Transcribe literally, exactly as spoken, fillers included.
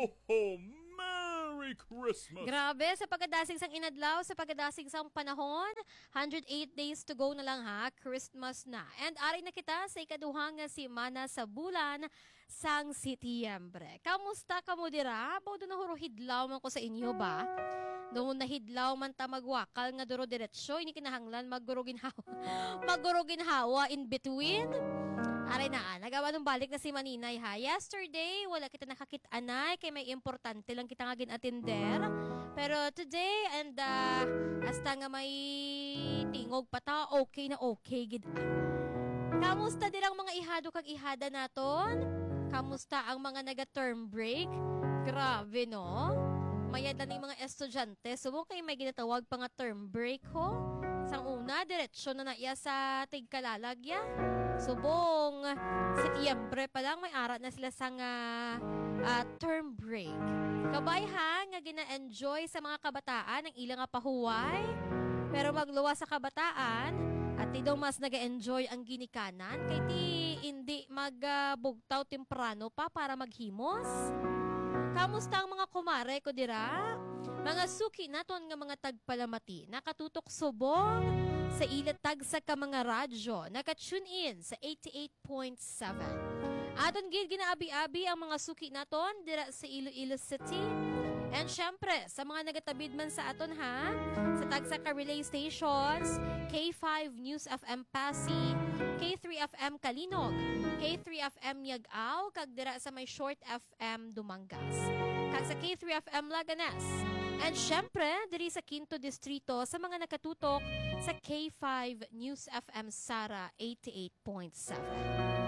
ho, ho! Merry Christmas! Grabe, sa pagkadasig sang inadlaw, sa pagkadasig sang panahon, one hundred eight days to go na lang ha, Christmas na. And ari na kita sa ikaduhang nga simana sa bulan sang Setyembre. Kamusta ka mo dira? Bawdo na huro hidlaw man ko sa inyo ba? Doon na hidlaw man ta magwakal nga duro diretsyo, ini kinahanglan maggurugin hawa. maggurugin hawa in between. Aray na, nagawa nung balik na si Maninay ha. Yesterday, wala kita nakakit-anay kay may importante lang kita nga gin-attender. Pero today, and uh, hasta nga may tingog pa ta, okay na okay gid. Kamusta dirang mga ihado kag ihada naton? Kamusta ang mga naga-term break? Grabe no? Mayad na yung mga estudyante. Subong kayo may ginatawag pa nga term break ho? Sang una, diretsyo na naiya sa tigkalalagya. Subong, Setyembre pa lang may arat na sila sa nga uh, term break. Kabay ha, nga gina-enjoy sa mga kabataan ang ilang nga pahuway. Pero magluwa sa kabataan, at ti daw mas nag-enjoy ang ginikanan, kay ti hindi magbugtaw uh, temprano pa para maghimos. Kamusta ang mga kumare ko dira? Mga suki naton nga mga tagpalamati, nakatutok subong sa ilatag sa ka mga radyo, naka-tune in sa eighty-eight point seven. Aton gid ginaabi-abi ang mga suki naton dira sa Iloilo City. And syempre, sa mga nagatabid man sa aton ha, sa tagsa ka relay stations, K five News F M Pasig, K three F M Kalinog, K three F M Yag-Aw, kag dira sa may Short F M Dumangas, kag sa K three F M Laganas. And syempre, diri sa Quinto Distrito sa mga nakatutok sa K five News F M Sara eighty-eight point seven.